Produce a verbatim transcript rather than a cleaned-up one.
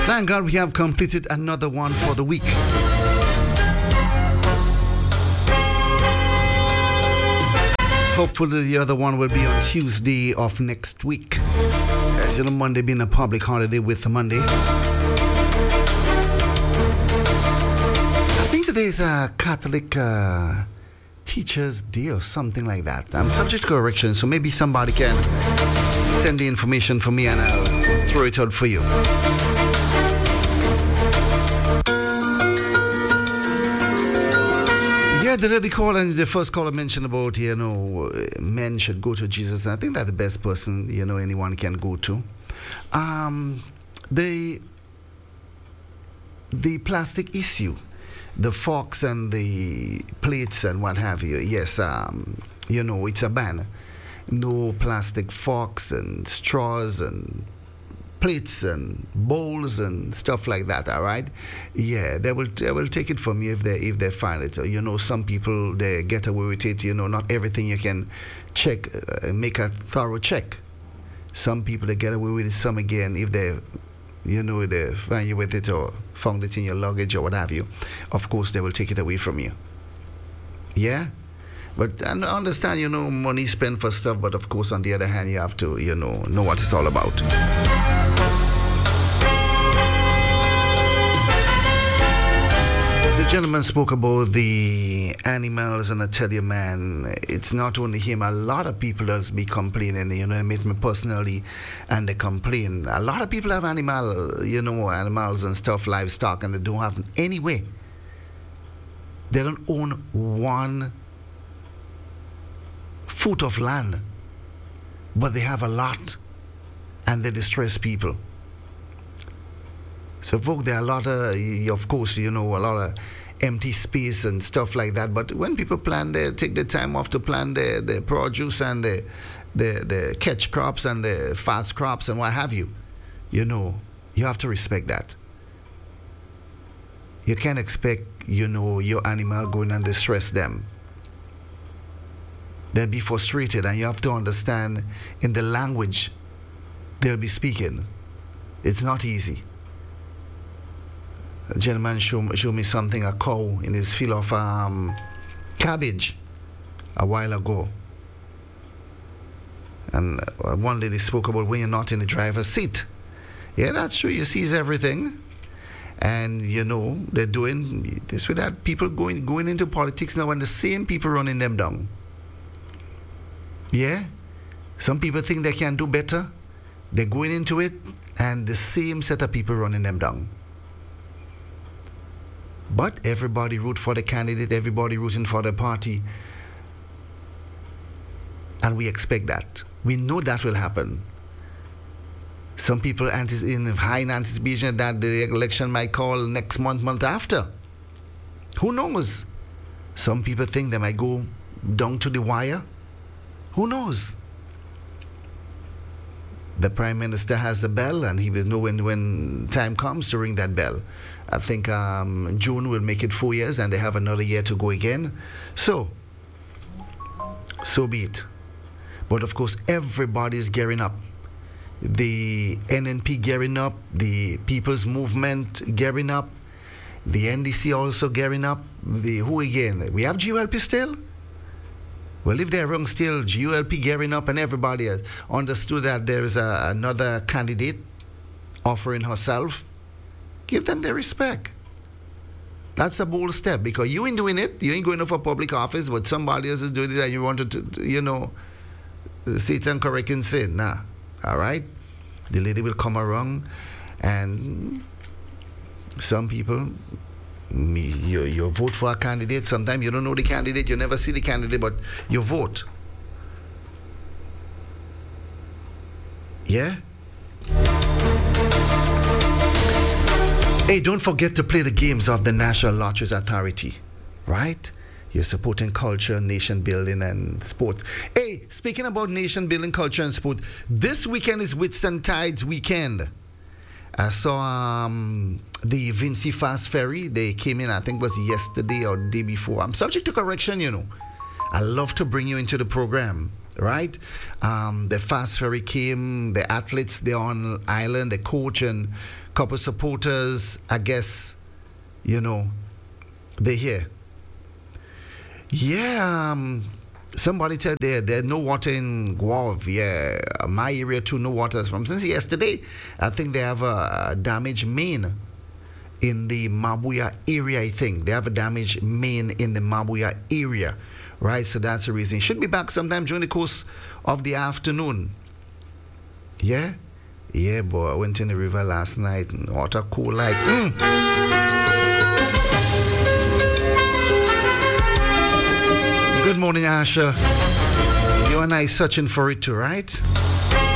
Thank God we have completed another one for the week. Hopefully the other one will be on Tuesday of next week. As you know, Monday being a public holiday with Monday. I think today is a Catholic uh, Teachers' Day or something like that. I'm subject to correction, so maybe somebody can send the information for me and I'll throw it out for you. Yeah, the lady called and the first caller mentioned about, you know, men should go to Jesus. And I think that's the best person, you know, anyone can go to. Um, the, the plastic issue, the forks and the plates and what have you, yes, um, you know, it's a ban. No plastic forks and straws and plates and bowls and stuff like that, all right? Yeah, they will they will take it from you if they if they find it. You know, some people, they get away with it. You know, not everything you can check, uh, make a thorough check. Some people, they get away with it. Some, again, if they, you know, they find you with it or found it in your luggage or what have you, of course, they will take it away from you. Yeah? But I understand, you know, money spent for stuff, but of course, on the other hand, you have to, you know, know what it's all about. The gentleman spoke about the animals, and I tell you, man, it's not only him. A lot of people does be complaining, you know, I meet me personally, and they complain. A lot of people have animal, you know, animals and stuff, livestock, and they don't have any way. They don't own one foot of land, but they have a lot, and they distress people. So, folks, there are a lot of, of course, you know, a lot of empty space and stuff like that. But when people plant, they take the time off to plant their, their produce and the, the, the catch crops and the fast crops and what have you. You know, you have to respect that. You can't expect, you know, your animal going and distress them. They'll be frustrated, and you have to understand in the language they'll be speaking. It's not easy. A gentleman showed, showed me something, a cow in his field of um, cabbage a while ago. And uh, one lady spoke about when you're not in the driver's seat. Yeah, that's true. You sees everything. And, you know, they're doing this with that. People going, going into politics now, and the same people running them down. Yeah? Some people think they can do better. They're going into it, and the same set of people running them down. But everybody root for the candidate, everybody rooting for the party. And we expect that. We know that will happen. Some people are in high anticipation that the election might call next month, month after. Who knows? Some people think they might go down to the wire. Who knows? The Prime Minister has the bell, and he will know when, when time comes to ring that bell. I think um, June will make it four years, and they have another year to go again. So, so be it. But of course, everybody's gearing up. The N N P gearing up, the People's Movement gearing up, the N D C also gearing up. The who again? We have G U L P still? Well, if they're wrong still, G U L P gearing up, and everybody has understood that there is a, another candidate offering herself. Give them their respect. That's a bold step, because you ain't doing it. You ain't going for public office, but somebody else is doing it, and you want to, to you know, sit and correct and sin. Nah. All right? The lady will come around, and some people, you, you vote for a candidate. Sometimes you don't know the candidate, you never see the candidate, but you vote. Yeah? Hey, don't forget to play the games of the National Lotteries Authority, right? You're supporting culture, nation building, and sport. Hey, speaking about nation building, culture, and sport, this weekend is Whitsuntide weekend. I saw um, the Vincy Fast Ferry. They came in, I think it was yesterday or the day before. I'm subject to correction, you know. I love to bring you into the program. right? Um, the fast ferry came, the athletes, they're on island, the coach and couple supporters, I guess, you know, they're here. Yeah, um, somebody said there there's no water in Guave. Yeah, my area too, no water. From since yesterday, I think they have a, a damaged main in the Mabuya area. I think they have a damaged main in the Mabuya area, right? So that's the reason. Should be back sometime during the course of the afternoon. Yeah, yeah, boy. I went in the river last night and water cool like. Mm. Good morning, Asha. You and I searching for it too, right?